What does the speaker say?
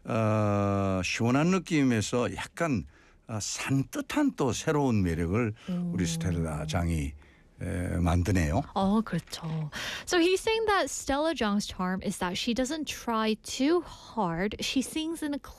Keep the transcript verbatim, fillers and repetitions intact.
어, 시원한 느낌에서 약간 어, 산뜻한 또 새로운 매력을 우리 스텔라 장이 에, 만드네요. 어, 그렇죠. So he's saying that Stella Jang's charm is that she doesn't try too hard. She sings in a